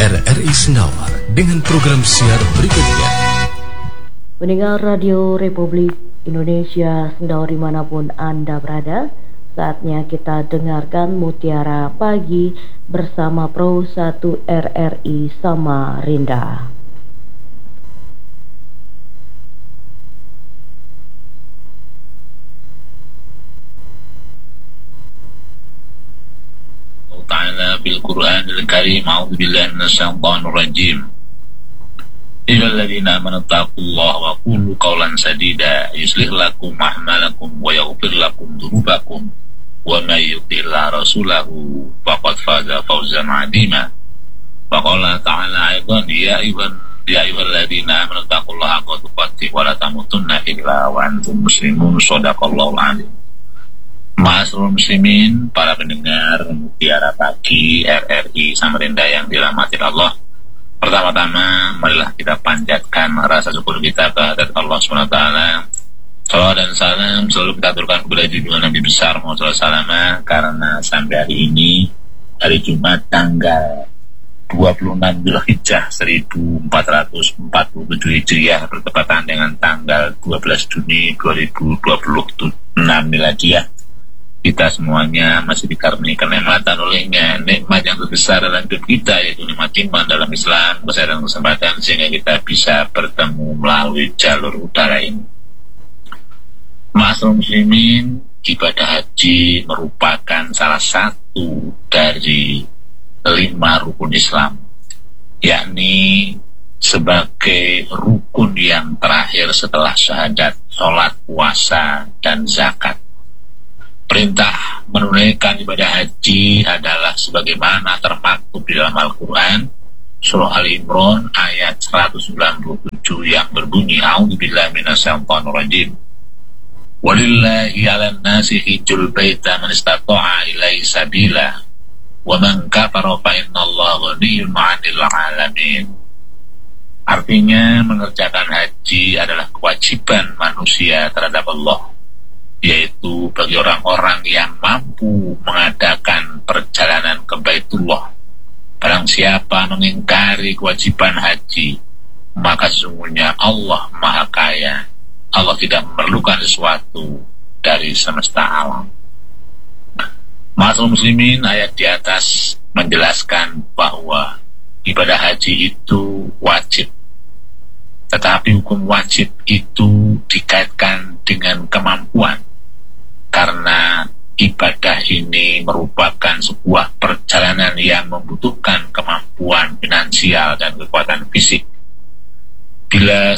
RRI Senawar dengan program siar berikutnya. Pendengar Radio Republik Indonesia Senawar dimanapun Anda berada, saatnya kita dengarkan Mutiara Pagi bersama Pro 1 RRI Samarinda. Ta'ala bil Qur'anil Karim. A'udzu billahi minasyaitonir rajim. Illal ladzina amanu taqullaha wa qulu qawlan sadida yuslih lakum a'malakum wa yaghfir lakum dzunubakum wa may yuti'illah rasulahu faqad faza fawzan 'azima. Wa qala ta'ala aidan ya ayyuhalladzina amanu taqullaha haqqa tuqatih wa la tamutunna illa wa antum muslimun. Shadaqallahul 'azim. Ma'asyiral muslimin, para pendengar Mutiara Pagi RRI Samarinda yang dirahmati Allah. Pertama-tama, marilah kita panjatkan rasa syukur kita kehadirat Allah SWT. Salawat dan salam selalu kita aturkan kepada junjungan Nabi besar Muhammad SAW, karena sampai hari ini, hari Jumat tanggal 26 Dzulhijjah 1447 Hijriah bertepatan dengan tanggal 12 Juni 2026 Miladiyah. Kita semuanya masih dikaruniai kenikmatan olehnya, nikmat yang terbesar dalam hidup kita, yaitu nikmat iman dalam Islam, kesehatan, kesempatan, sehingga kita bisa bertemu melalui jalur udara ini. Ma'asyiral muslimin, ibadah haji merupakan salah satu dari 5 rukun Islam, yakni sebagai rukun yang terakhir setelah syahadat, sholat, puasa, dan zakat. Perintah menunaikan ibadah haji adalah sebagaimana termaktub di dalam Al-Quran, Surah Al-Imran ayat 197 yang berbunyi, A'udzubillahi minasyaitonir rajim. Walillahi 'alan nasi hijjul baita man istata'a ilaihi sabila wa man kafara fa innallaha ghaniyyun 'anil 'alamin. Artinya, mengerjakan haji adalah kewajiban manusia terhadap Allah, yaitu bagi orang-orang yang mampu mengadakan perjalanan ke Baitullah. Barang siapa mengingkari kewajiban haji, maka sesungguhnya Allah Maha Kaya. Allah tidak memerlukan sesuatu dari semesta alam. Ma'asyiral muslimin, ayat di atas menjelaskan bahwa ibadah haji itu wajib. Tetapi hukum wajib itu dikaitkan dengan kemampuan, karena ibadah ini merupakan sebuah perjalanan yang membutuhkan kemampuan finansial dan kekuatan fisik. Bila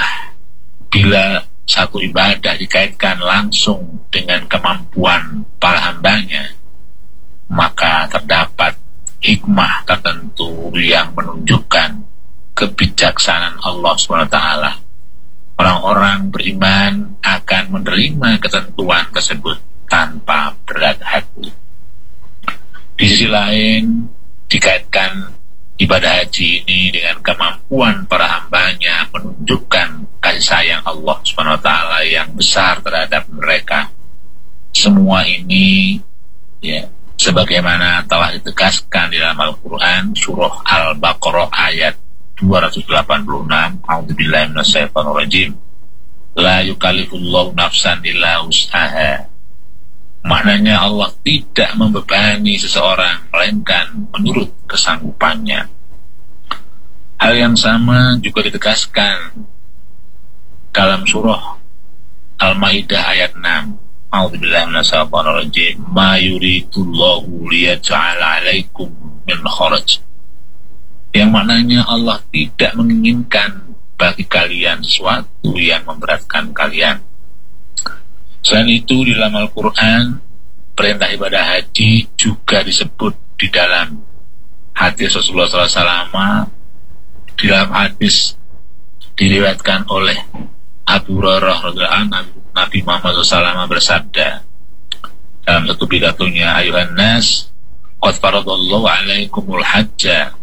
satu ibadah dikaitkan langsung dengan kemampuan para hambanya, maka terdapat hikmah tertentu yang menunjukkan kebijaksanaan Allah SWT. Orang-orang beriman akan menerima ketentuan tersebut tanpa berat hati. Di sisi lain, dikaitkan ibadah haji ini dengan kemampuan para hambanya menunjukkan kasih sayang Allah SWT yang besar terhadap mereka. Semua ini sebagaimana telah ditegaskan di dalam Al-Quran, Surah Al-Baqarah ayat 286, A'udzubillahi minasyaitonir rajim. La yukallifullahu nafsan illa wus'aha. Maknanya, Allah tidak membebani seseorang melainkan menurut kesanggupannya. Hal yang sama juga ditegaskan dalam surah Al-Maidah ayat 6. A'udzubillahi minasyaitonir rajim. Ma yuridullahu liyaj'ala 'alaikum min kharaj. Yang maknanya, Allah tidak menginginkan bagi kalian sesuatu yang memberatkan kalian. Selain itu, di dalam Al-Quran, perintah ibadah haji juga disebut di dalam hadis Rasulullah SAW. Di dalam hadis diriwayatkan oleh Abu Hurairah radhiyallahu anhu, Nabi Muhammad SAW bersabda dalam satu pidatonya, Ayuhan nas, qad faradallahu alaikumul hajja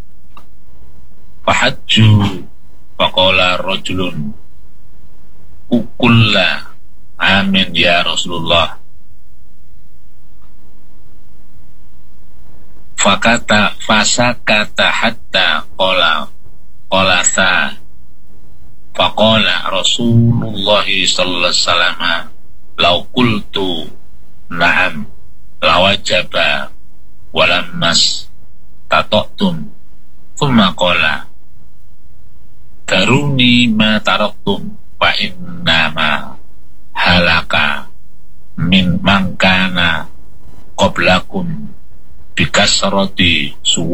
fahajju. Faqala rajulun ukulla amin ya Rasulullah. fasakata hatta qala sa faqala Rasulullah sallallahu alaihi wasallam law qultu na'am lawajaba walammas tatoktum thumma qala daruni ma taraktum fa innama halaka min mangkana qablakum bikasrati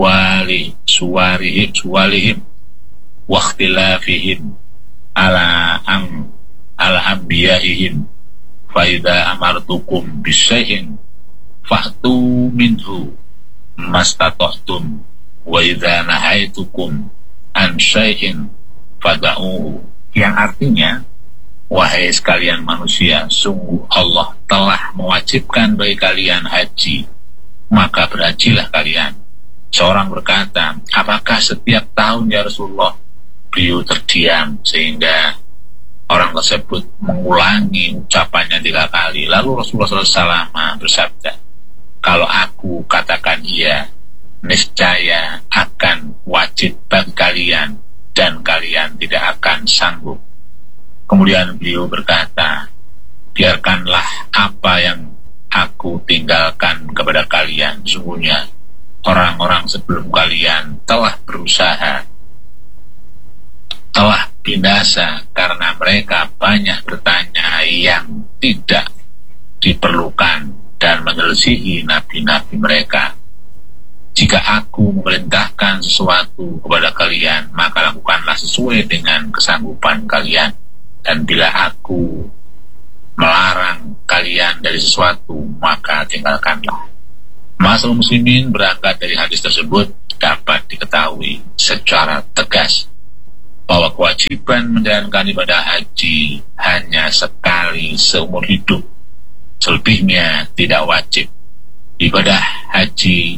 suwarihim wa ikhtilafihim ala anbiyaihim fa idza amartukum bisyai'in fa'tu minhu mastata'tum wa idza nahaitukum an syai'in fada'uhu, yang artinya, wahai sekalian manusia, sungguh Allah telah mewajibkan bagi kalian haji, maka berhajilah kalian. Seorang berkata, apakah setiap tahun ya Rasulullah? Beliau terdiam sehingga orang tersebut mengulangi ucapannya 3 kali. Lalu Rasulullah SAW bersabda, kalau aku katakan iya, niscaya akan wajib bagi kalian dan kalian tidak akan sanggup. Kemudian beliau berkata, biarkanlah apa yang aku tinggalkan kepada kalian. Sungguhnya orang-orang sebelum kalian telah berusaha, telah binasa karena mereka banyak bertanya yang tidak diperlukan dan menyelisihi nabi-nabi mereka. Jika aku memerintahkan sesuatu kepada kalian, maka lakukanlah sesuai dengan kesanggupan kalian. Dan bila aku melarang kalian dari sesuatu, maka tinggalkanlah. Masalah muslimin, berangkat dari hadis tersebut dapat diketahui secara tegas bahwa kewajiban menjalankan ibadah haji hanya sekali seumur hidup. Selebihnya tidak wajib. Ibadah haji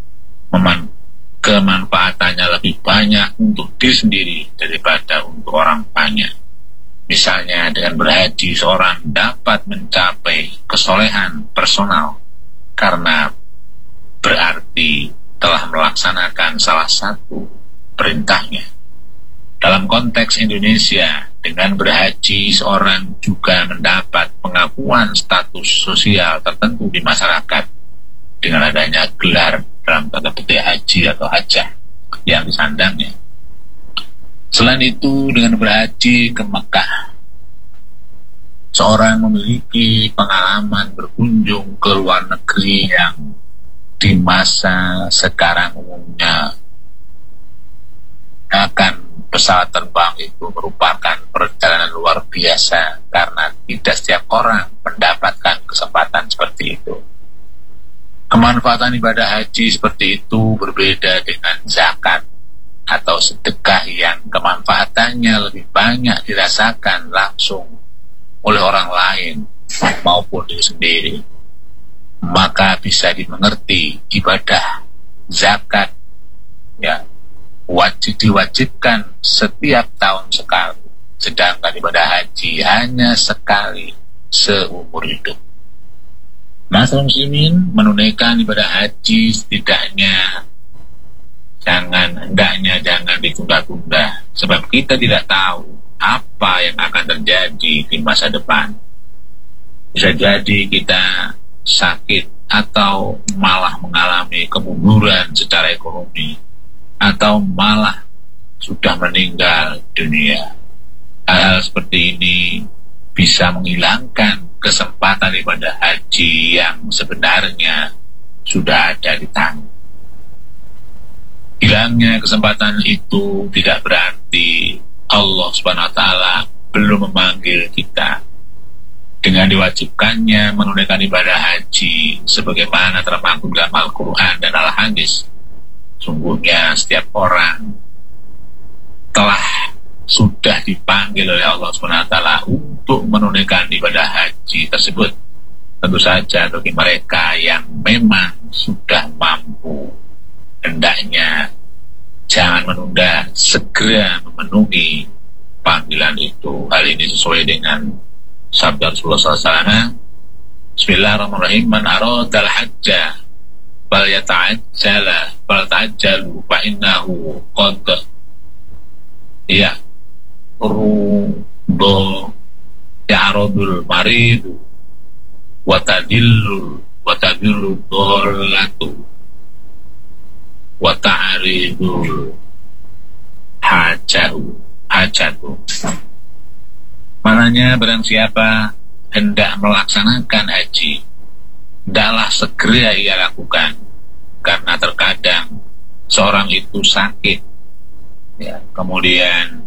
kemanfaatannya lebih banyak untuk diri sendiri daripada untuk orang banyak. Misalnya dengan berhaji seorang dapat mencapai kesolehan personal karena berarti telah melaksanakan salah satu perintahnya. Dalam konteks Indonesia, dengan berhaji seorang juga mendapat pengakuan status sosial tertentu di masyarakat dengan adanya gelar dalam tanda petik haji atau hajah yang disandangnya. Selain itu, dengan berhaji ke Mekah, seorang memiliki pengalaman berkunjung ke luar negeri yang di masa sekarang umumnya akan pesawat terbang itu merupakan perjalanan luar biasa karena tidak setiap orang mendapatkan kesempatan seperti itu. Kemanfaatan ibadah haji seperti itu berbeda dengan zakat atau sedekah yang kemanfaatannya lebih banyak dirasakan langsung oleh orang lain maupun diri sendiri. Maka bisa dimengerti ibadah zakat diwajibkan setiap tahun sekali, sedangkan ibadah haji hanya sekali seumur hidup. Masyarakat muslimin, menunaikan ibadah haji setidaknya jangan ditunda-tunda, sebab kita tidak tahu apa yang akan terjadi di masa depan. Bisa jadi kita sakit atau malah mengalami kemunduran secara ekonomi, atau malah sudah meninggal dunia. Hal-hal seperti ini bisa menghilangkan kesempatan ibadah haji yang sebenarnya sudah ada di tangan. Hilangnya kesempatan itu tidak berarti Allah SWT belum memanggil kita dengan diwajibkannya menunaikan ibadah haji sebagaimana termaktub dalam Al-Quran dan Al-Hadis. Sungguhnya setiap orang sudah dipanggil oleh Allah SWT untuk menunaikan ibadah haji tersebut. Tentu saja bagi mereka yang memang sudah mampu, hendaknya jangan menunda, segera memenuhi panggilan itu. Hal ini sesuai dengan sabda Rasulullah SAW, Bismillahirrahmanirrahim, man aradal hajjah falyata'ajjalu fa innahu qad rudo ya'radul maridu wa tadillu dholatu wa ta'ridul hajatu. Mananya barang siapa hendak melaksanakan haji, hendaklah segera ia lakukan, karena terkadang seorang itu sakit, ya, kemudian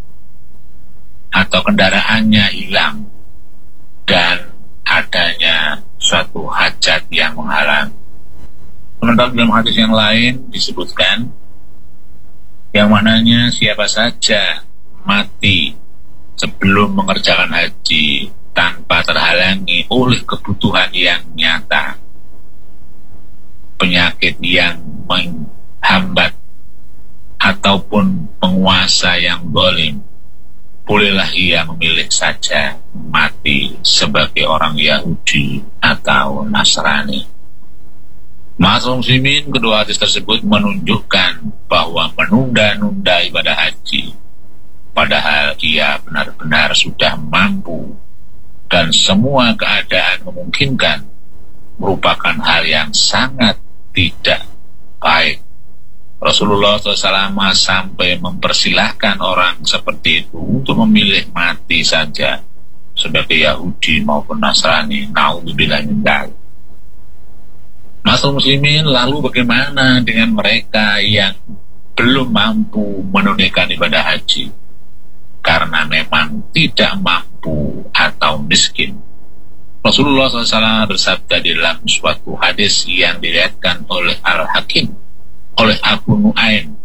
atau kendaraannya hilang dan adanya suatu hajat yang menghalang. Sementara dalam hadis yang lain disebutkan yang mananya siapa saja mati sebelum mengerjakan haji tanpa terhalangi oleh kebutuhan yang nyata, penyakit yang menghambat, ataupun penguasa yang zalim, bolehlah ia memilih saja mati sebagai orang Yahudi atau Nasrani. Ma'asyiral muslimin, kedua hadis tersebut menunjukkan bahwa menunda-nunda ibadah haji padahal ia benar-benar sudah mampu dan semua keadaan memungkinkan merupakan hal yang sangat tidak baik. Rasulullah SAW sampai mempersilahkan orang seperti itu untuk memilih mati saja sebagai Yahudi maupun Nasrani. Na'udzubillah min dzalik. Ma'asyiral muslimin, lalu bagaimana dengan mereka yang belum mampu menunaikan ibadah haji karena memang tidak mampu atau miskin? Rasulullah SAW bersabda di dalam suatu hadis yang diriwayatkan oleh Al-Hakim, oleh Abu Nu'aim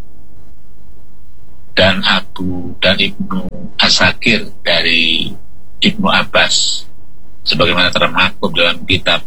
dan Ibnu Asakir dari Ibnu Abbas, sebagaimana termaktub dalam kitab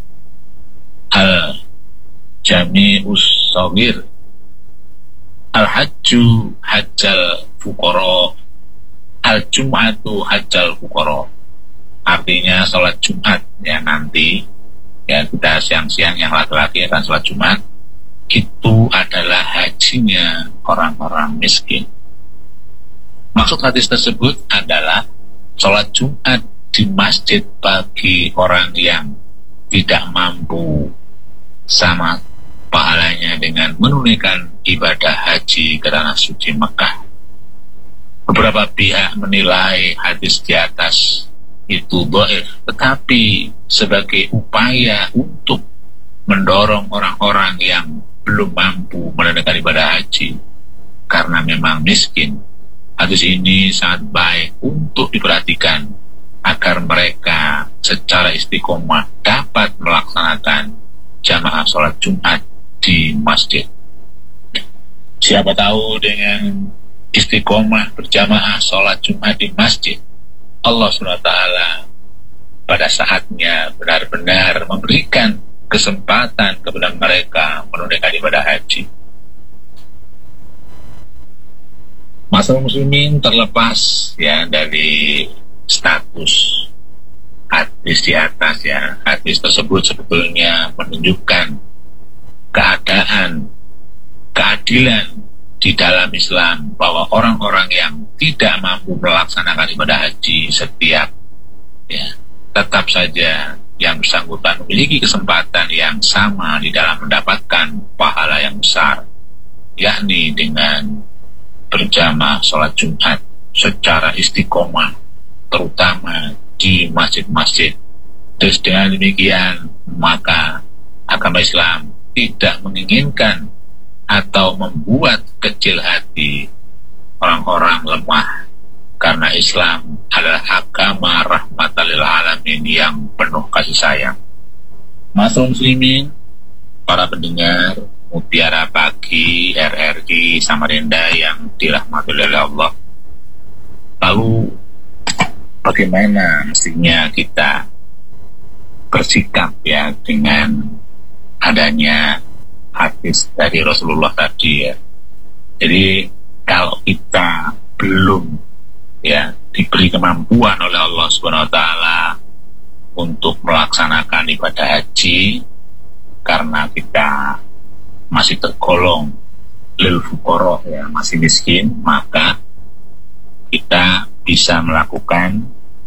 Al-Jami'us Shaghir, Al-Hajju Hajjal Fuqara, Al-Jum'atu Hajjal Fuqara. Artinya sholat Jumat ya nanti, ya kita siang-siang yang laki-laki akan sholat Jumat, itu adalah hajinya orang-orang miskin. Maksud hadis tersebut adalah sholat Jumat di masjid bagi orang yang tidak mampu sama pahalanya dengan menunaikan ibadah haji ke tanah suci Mekah. Beberapa pihak menilai hadis di atas itu dhaif, tetapi sebagai upaya untuk mendorong orang-orang yang belum mampu menunaikan ibadah haji karena memang miskin, hadis ini sangat baik untuk diperhatikan agar mereka secara istiqomah dapat melaksanakan jamaah sholat Jumat di masjid. Siapa tahu dengan istiqomah berjamaah sholat Jumat di masjid, Allah SWT pada saatnya benar-benar memberikan kesempatan kepada mereka menunaikan ibadah haji. Ma'asyiral muslimin, terlepas ya dari status hadis di atas ya, hadis tersebut sebetulnya menunjukkan keadilan di dalam Islam, bahwa orang-orang yang tidak mampu melaksanakan ibadah haji setiap ya, tetap saja yang bersangkutan memiliki kesempatan yang sama di dalam mendapatkan pahala yang besar, yakni dengan berjamaah sholat Jumat secara istiqomah, terutama di masjid-masjid. Terus dengan demikian, maka agama Islam tidak menginginkan atau membuat kecil hati orang-orang lemah, karena Islam adalah agama rahmatan lil alamin yang penuh kasih sayang. Ma'asyiral muslimin, para pendengar Mutiara Pagi RRI Samarinda yang dirahmati oleh Allah, lalu bagaimana mestinya kita bersikap ya dengan adanya hadis dari Rasulullah tadi ya. Jadi kalau kita belum ya diberi kemampuan oleh Allah Subhanahu wa taala untuk melaksanakan ibadah haji karena kita masih tergolong lil fuqara, ya, masih miskin, maka kita bisa melakukan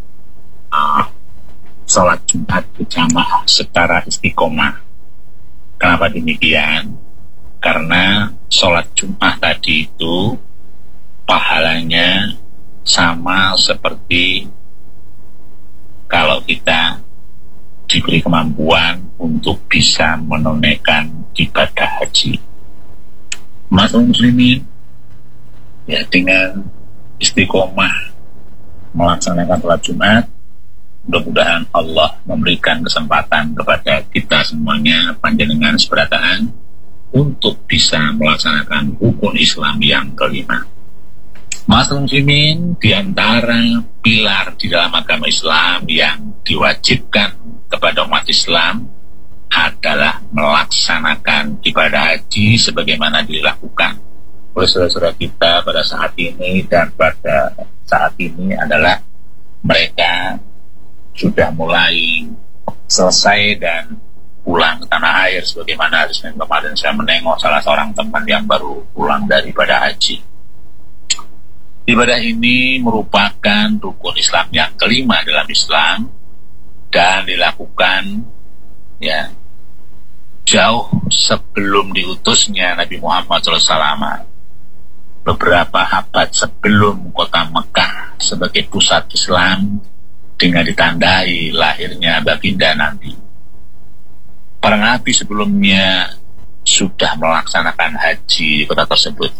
sholat Jumat berjamaah secara istiqomah. Kenapa demikian? Karena sholat Jumat tadi itu pahalanya sama seperti kalau kita diberi kemampuan untuk bisa menunaikan ibadah haji. Masyaallah muslimin, ya, dengan istiqomah melaksanakan sholat Jumat, mudah-mudahan Allah memberikan kesempatan kepada kita semuanya, panjenengan seberataan, untuk bisa melaksanakan rukun Islam yang kelima. Masyaallah muslimin, di antara pilar di dalam agama Islam yang diwajibkan kepada umat Islam adalah melaksanakan ibadah haji sebagaimana dilakukan oleh saudara-saudara kita pada saat ini, dan pada saat ini adalah mereka sudah mulai selesai dan pulang ke tanah air. Sebagaimana hari Senin kemarin saya menengok salah seorang teman yang baru pulang dari ibadah haji. Ibadah ini merupakan rukun Islam yang kelima dalam Islam dan dilakukan, ya, jauh sebelum diutusnya Nabi Muhammad SAW. Beberapa abad sebelum kota Mekah sebagai pusat Islam dengan ditandai lahirnya baginda Nabi. Para nabi sebelumnya sudah melaksanakan haji di kota tersebut.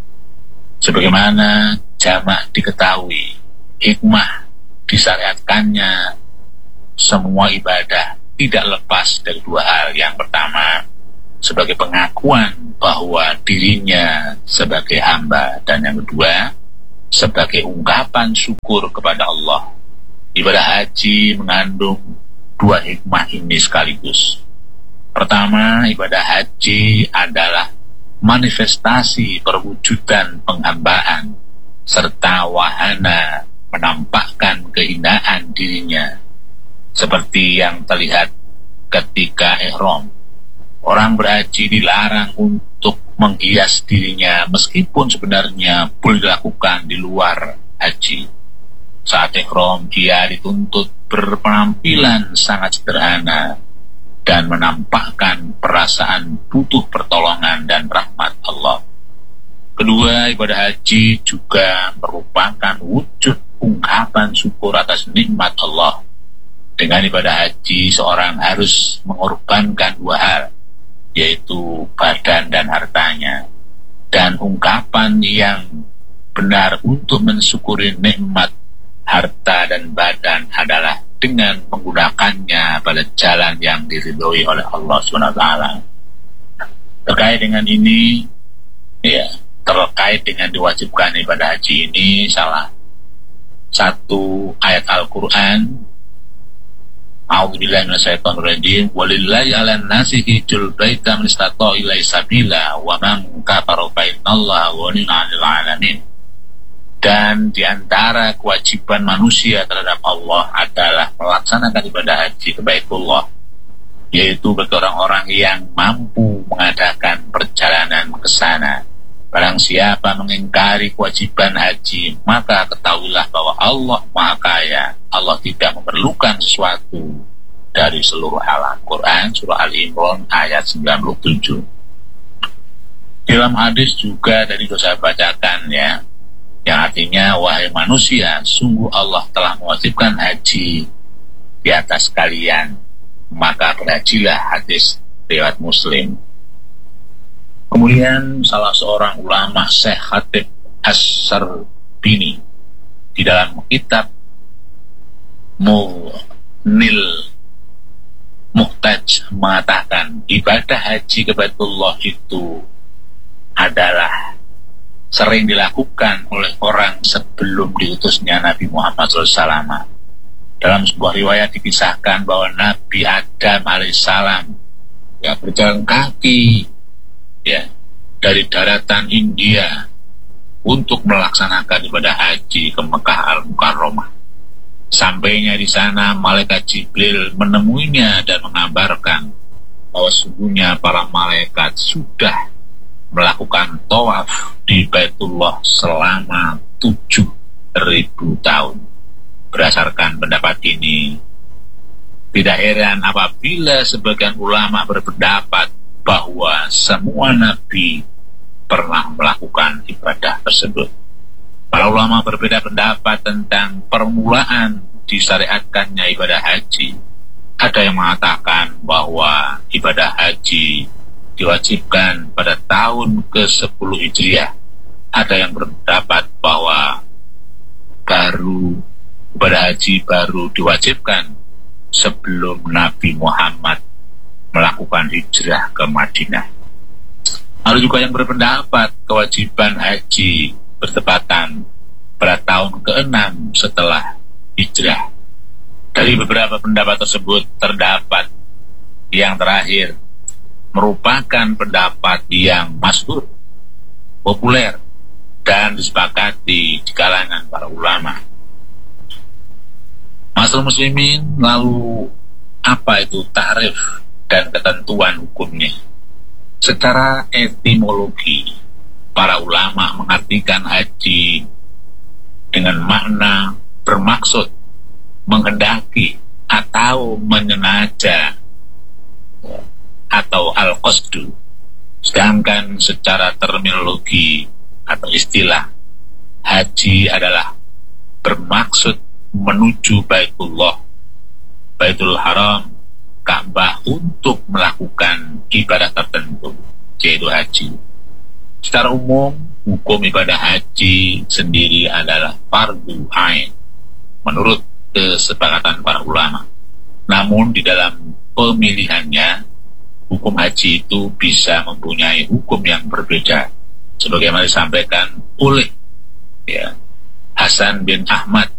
Sebagaimana jamak diketahui, hikmah disyariatkannya semua ibadah tidak lepas dari dua hal. Yang pertama, sebagai pengakuan bahwa dirinya sebagai hamba, dan yang kedua, sebagai ungkapan syukur kepada Allah. Ibadah haji mengandung dua hikmah ini sekaligus. Pertama, ibadah haji adalah manifestasi perwujudan penghambaan serta wahana menampakkan kehinaan dirinya, seperti yang terlihat ketika ihram. Orang berhaji dilarang untuk menghias dirinya, meskipun sebenarnya boleh dilakukan di luar haji. Saat ihram, dia dituntut berpenampilan sangat sederhana dan menampakkan perasaan butuh pertolongan dan rahmat Allah. Kedua, ibadah haji juga merupakan wujud ungkapan syukur atas nikmat Allah. Dengan ibadah haji, seorang harus mengorbankan dua hal, yaitu badan dan hartanya. Dan ungkapan yang benar untuk mensyukuri nikmat harta dan badan adalah dengan menggunakannya pada jalan yang diridhoi oleh Allah SWT. Terkait dengan ini, ya, terkait dengan diwajibkan ibadah haji ini, salah satu ayat Al-Quran, A'udzubillahi minasyaitonirrajim, walillahi 'alan nasi hijjul baita man istata'a ilaihi sabila wa man kafara fa innallaha ghaniyyun 'anil 'alamin. Dan di antara kewajiban manusia terhadap Allah adalah melaksanakan ibadah haji ke Baitullah, yaitu bagi orang-orang yang mampu mengadakan perjalanan ke sana. Barang siapa mengingkari kewajiban haji, maka ketahuilah bahwa Allah Maha Kaya. Allah tidak memerlukan sesuatu dari seluruh alam. Quran Surah Al-Imran ayat 97. Dalam hadis juga dari saya bacakan, ya, yang artinya, wahai manusia, sungguh Allah telah mewajibkan haji di atas kalian, maka berhajilah. Hadis riwayat Muslim. Kemudian salah seorang ulama, Syekh Khatib As-Sarbini, di dalam kitab Munil Muhtaj mengatakan, ibadah haji ke Baitullah itu adalah sering dilakukan oleh orang sebelum diutusnya Nabi Muhammad SAW. Dalam sebuah riwayat dikisahkan bahwa Nabi Adam alaihissalam, ya, berjalan kaki, ya, dari daratan India untuk melaksanakan ibadah haji ke Mekah Al-Mukarramah. Sampainya di sana, malaikat Jibril menemuinya dan mengabarkan bahwa sesungguhnya para malaikat sudah melakukan tawaf di Baitullah selama 7.000 tahun. Berdasarkan pendapat ini, tidak heran apabila sebagian ulama berpendapat bahwa semua nabi pernah melakukan ibadah tersebut. Para ulama berbeda pendapat tentang permulaan disyariatkannya ibadah haji. Ada yang mengatakan bahwa ibadah haji diwajibkan pada tahun ke-10 Hijriah. Ada yang berpendapat bahwa ibadah haji baru diwajibkan sebelum Nabi Muhammad melakukan hijrah ke Madinah. Ada juga yang berpendapat kewajiban haji bertepatan pada tahun ke-6 setelah hijrah. Dari beberapa pendapat tersebut terdapat yang terakhir merupakan pendapat yang masyhur, populer, dan disepakati di kalangan para ulama. Masyaallah muslimin, lalu apa itu takrif dan ketentuan hukumnya? Secara etimologi, para ulama mengartikan haji dengan makna bermaksud, menghendaki, atau menyenaja, atau al-qasdu. Sedangkan secara terminologi atau istilah, haji adalah bermaksud menuju Baitul Haram, Ka'bah, untuk melakukan ibadah tertentu, yaitu haji. Secara umum, hukum ibadah haji sendiri adalah fardu ain menurut kesepakatan para ulama. Namun di dalam pemilihannya, hukum haji itu bisa mempunyai hukum yang berbeda, sebagaimana disampaikan oleh Hasan bin Ahmad